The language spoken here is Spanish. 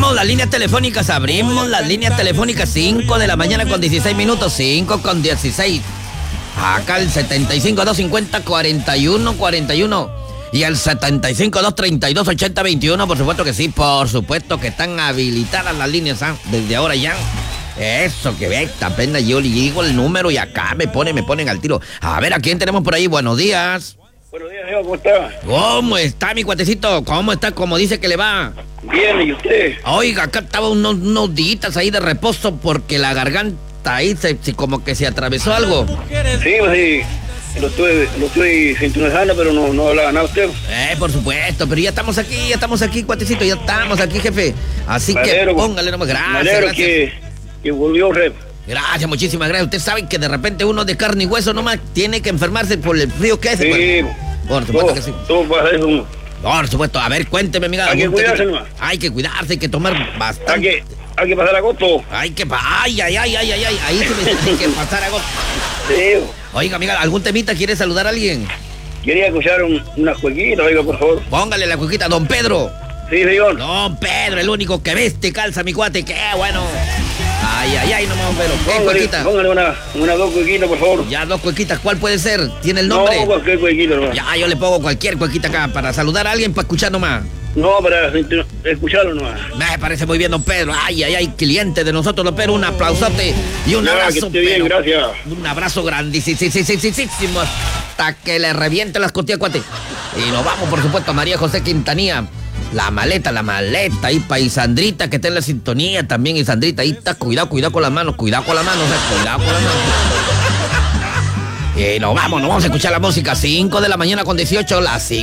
abrimos las líneas telefónicas, 5 de la mañana con 16 minutos, 5 con 16. Acá el 75-250-41-41 y el 75-232-80-21, por supuesto que sí, por supuesto que están habilitadas las líneas, desde ahora ya. Eso, que ve, apenas yo le digo el número y acá me ponen al tiro. A ver, ¿a quién tenemos por ahí? Buenos días. Buenos días, Diego, ¿cómo está? ¿Cómo está, mi cuatecito? ¿Cómo está? ¿Cómo dice que le va? Bien, ¿y usted? Oiga, acá estaba unos días ahí de reposo porque la garganta ahí como que se atravesó algo. Sí, pues sí, lo estoy sintonizando, pero no hablaba nada usted. Por supuesto, pero ya estamos aquí, cuatecito, ya estamos aquí, jefe. Así que póngale nomás, gracias. Que volvió Rep. Gracias, muchísimas gracias. Usted sabe que de repente uno de carne y hueso nomás tiene que enfermarse por el frío que hace. Sí, por supuesto que sí. Todo pasa eso. Por supuesto. A ver, cuénteme, amiga. Hay que cuidarse nomás. Hay que cuidarse, hay que tomar bastante. Hay que pasar agosto. Ay, ahí se me tiene que pasar agosto. Sí. Oiga, amiga, ¿algún temita quiere saludar a alguien? Quería escuchar una jueguita, oiga, por favor. Póngale la cuequita, don Pedro. Sí, señor. Don Pedro, el único que veste calza, mi cuate, qué bueno. Ay, nomás, pero ¿qué cuequita? Póngale una dos cuequitas, por favor. Ya, 2 cuequitas, ¿cuál puede ser? ¿Tiene el nombre? No, cualquier cuequita nomás. Ya, yo le pongo cualquier cuequita acá para saludar a alguien, para escuchar nomás. No, para escucharlo nomás. Me parece muy bien, don Pedro. Ay, cliente de nosotros, don Pedro, un aplausote y un abrazo. Que esté bien, gracias. Un abrazo grandísimo hasta que le reviente las costillas, cuate. Y nos vamos, por supuesto, a María José Quintanilla. La maleta ahí para Isandrita, que está en la sintonía también, Isandrita, ahí está, cuidado con las manos, cuidado con las manos. Y nos vamos a escuchar la música, 5 de la mañana con 18, las 5.